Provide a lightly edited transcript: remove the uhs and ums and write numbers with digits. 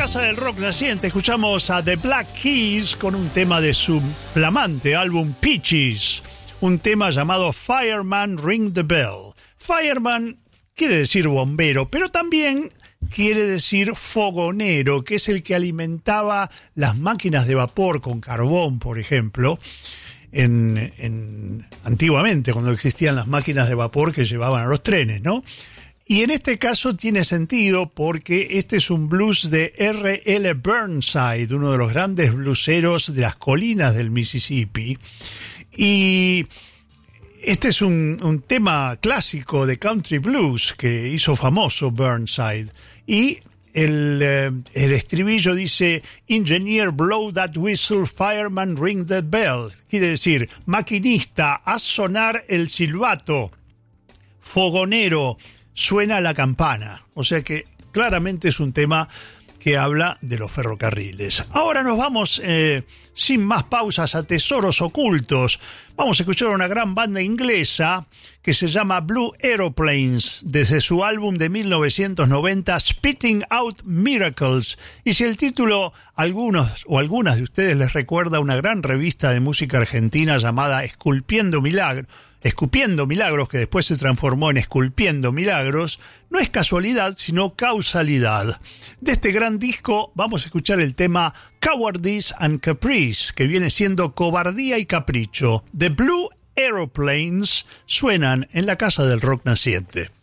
Casa del Rock Naciente escuchamos a The Black Keys con un tema de su flamante álbum Peaches, un tema llamado Fireman Ring the Bell. Fireman quiere decir bombero, pero también quiere decir fogonero, que es el que alimentaba las máquinas de vapor con carbón, por ejemplo, antiguamente, cuando existían las máquinas de vapor que llevaban a los trenes, ¿no? Y en este caso tiene sentido porque este es un blues de R.L. Burnside, uno de los grandes blueseros de las colinas del Mississippi. Y este es un tema clásico de country blues que hizo famoso Burnside. Y el estribillo dice: Engineer, blow that whistle, fireman, ring the bell. Quiere decir, maquinista, haz sonar el silbato, fogonero, suena la campana. O sea que claramente es un tema que habla de los ferrocarriles. Ahora nos vamos, sin más pausas, a tesoros ocultos. Vamos a escuchar a una gran banda inglesa que se llama Blue Aeroplanes, desde su álbum de 1990, Spitting Out Miracles. Y si el título a algunos o algunas de ustedes les recuerda a una gran revista de música argentina llamada Escupiendo Milagros, que después se transformó en Esculpiendo Milagros, no es casualidad, sino causalidad. De este gran disco vamos a escuchar el tema Cowardice and Caprice, que viene siendo Cobardía y Capricho. The Blue Aeroplanes suenan en la Casa del Rock Naciente.